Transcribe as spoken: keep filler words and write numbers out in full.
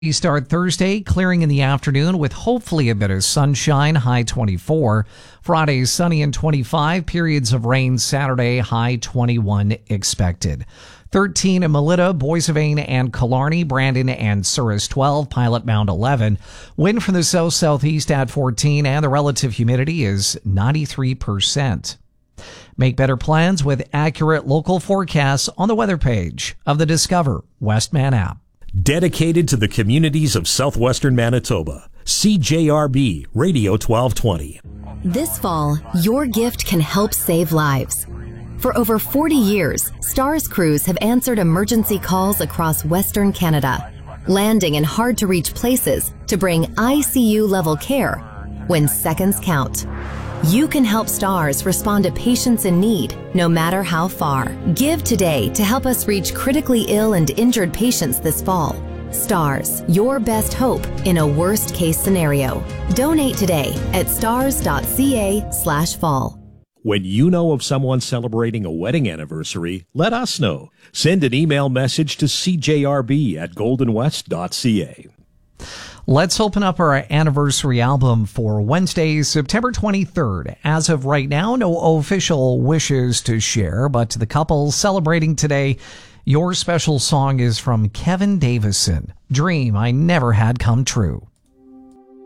We start Thursday, clearing in the afternoon with hopefully a bit of sunshine, high twenty-four. Friday, sunny and twenty-five. Periods of rain Saturday, high twenty-one expected. thirteen in Melita, Boissevain and Killarney, Brandon and Souris twelve, Pilot Mound eleven. Wind from the south-southeast at fourteen, and the relative humidity is ninety-three percent. Make better plans with accurate local forecasts on the weather page of the Discover Westman app. Dedicated to the communities of southwestern Manitoba, C J R B Radio twelve twenty. This fall, your gift can help save lives. For over forty years, STARS crews have answered emergency calls across Western Canada, landing in hard-to-reach places to bring I C U-level care when seconds count. You can help STARS respond to patients in need, no matter how far. Give today to help us reach critically ill and injured patients this fall. STARS, your best hope in a worst-case scenario. Donate today at stars.ca slash fall. When you know of someone celebrating a wedding anniversary, let us know. Send an email message to c j r b at golden west dot c a. Let's open up our anniversary album for Wednesday, September twenty-third. As of right now, no official wishes to share, but to the couple celebrating today, your special song is from Kevin Davison, Dream I Never Had Come True.